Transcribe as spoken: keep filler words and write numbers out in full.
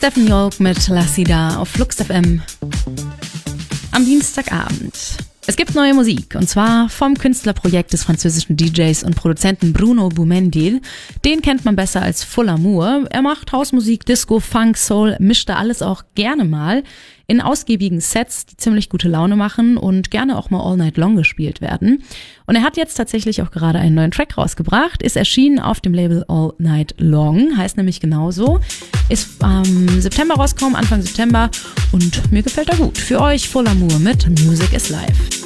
Stephen Yolk mit La Sida auf Flux F M am Dienstagabend. Es gibt neue Musik, und zwar vom Künstlerprojekt des französischen D Js und Produzenten Bruno Boumendil. Den kennt man besser als Full Amour. Er macht Hausmusik, Disco, Funk, Soul, mischt da alles auch gerne mal in ausgiebigen Sets, die ziemlich gute Laune machen und gerne auch mal all night long gespielt werden. Und er hat jetzt tatsächlich auch gerade einen neuen Track rausgebracht, ist erschienen auf dem Label All Night Long, heißt nämlich genauso, ist am ähm, September rausgekommen, Anfang September, und mir gefällt er gut. Für euch Full Amour mit Music is Life.